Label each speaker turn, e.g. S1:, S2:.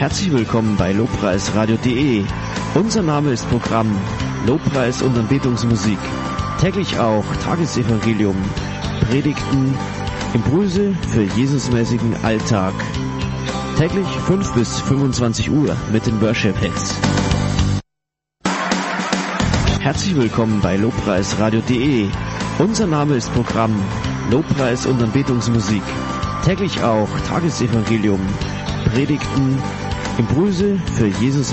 S1: Herzlich willkommen bei lobpreisradio.de. Unser Name ist Programm Lobpreis und Anbetungsmusik. Täglich auch Tagesevangelium, Predigten, Impulse für Jesusmäßigen Alltag. Täglich 5 bis 25 Uhr mit den Worship Hits. Herzlich willkommen bei lobpreisradio.de. Unser Name ist Programm Lobpreis und Anbetungsmusik. Täglich auch Tagesevangelium, Predigten, Impulse für Jesus